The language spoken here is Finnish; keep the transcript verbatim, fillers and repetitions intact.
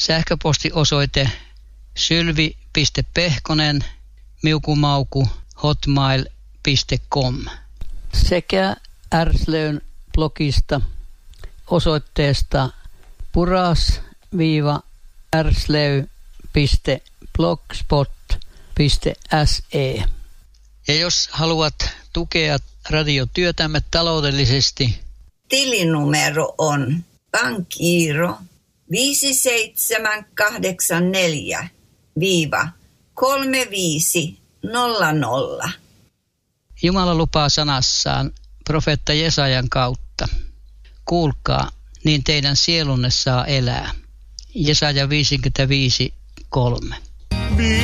Sähköpostiosoite sylvi piste pehkonen miukumauku hotmail piste com sekä Ärslöyn blogista osoitteesta puras-ärslöy piste blogspot piste se. Ja jos haluat tukea radiotyötämme taloudellisesti, tilinumero on pankkiiro viisi seitsemän kahdeksan neljä kolme viisi nolla nolla. Jumala lupaa sanassaan profeetta Jesajan kautta. Kuulkaa, niin teidän sielunne saa elää. Jesaja viisikymmentäviisi kolme.